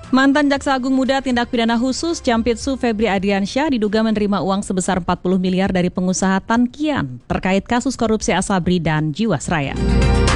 Mantan Jaksa Agung Muda Tindak Pidana Khusus Jampitsu Febri Adriansyah diduga menerima uang sebesar 40 miliar dari pengusaha Tan Kian terkait kasus korupsi Asabri dan Jiwasraya.